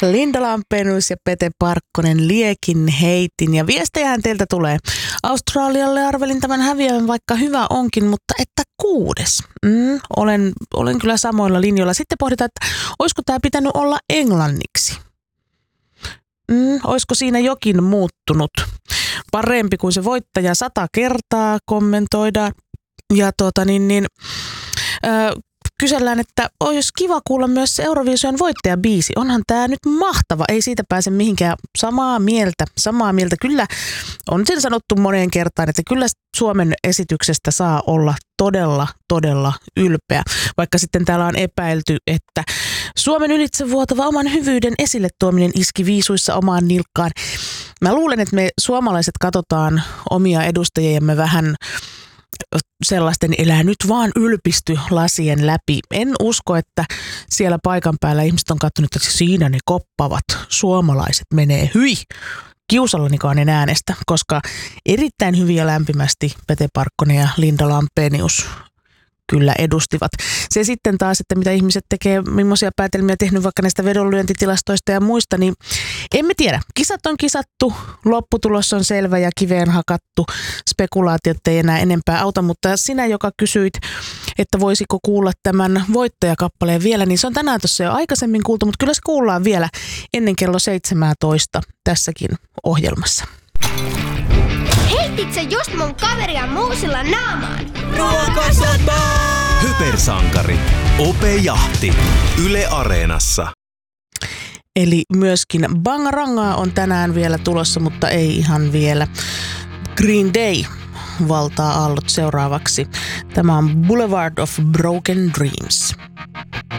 Linda Lampenius ja Pete Parkkonen liekin heitin. Ja viestejähän teiltä tulee. Australialle arvelin tämän häviävän, vaikka hyvä onkin, mutta että 6. Olen kyllä samoilla linjoilla. Sitten pohditaan, että olisiko tämä pitänyt olla englanniksi. Olisiko siinä jokin muuttunut? Parempi kuin se voittaja 100 kertaa kommentoidaan. Ja kysellään, että olisi kiva kuulla myös se Eurovision voittajabiisi. Onhan tämä nyt mahtava, ei siitä pääse mihinkään. Samaa mieltä. Kyllä on sen sanottu moneen kertaan, että kyllä Suomen esityksestä saa olla todella ylpeä. Vaikka sitten täällä on epäilty, että Suomen ylitsevuotava oman hyvyyden esille tuominen iski viisuissa omaan nilkkaan. Mä luulen, että me suomalaiset katsotaan omia edustajiamme vähän sellaisten elää nyt vaan ylpisty lasien läpi. En usko, että siellä paikan päällä ihmiset on katsonut, että siinä ne koppavat suomalaiset menee hyi. Kiusallanikaan en äänestä, koska erittäin hyvin ja lämpimästi Pete Parkkonen ja Linda Lampenius kyllä edustivat. Se sitten taas, että mitä ihmiset tekee, millaisia päätelmiä tehnyt vaikka näistä vedonlyöntitilastoista ja muista, niin emme tiedä. Kisat on kisattu, lopputulos on selvä ja kiveen hakattu. Spekulaatiot ei enää enempää auta, mutta sinä, joka kysyit, että voisiko kuulla tämän voittajakappaleen vielä, niin se on tänään tuossa jo aikaisemmin kuultu, mutta kyllä se kuullaan vielä ennen kello 17 tässäkin ohjelmassa. Heitit just mun kaveria muusilla naamaan? Ruokasota! Hypersankari. Ope Jahti. Yle Areenassa. Eli myöskin Bangarangaa on tänään vielä tulossa, mutta ei ihan vielä. Green Day valtaa aallot seuraavaksi. Tämä on Boulevard of Broken Dreams.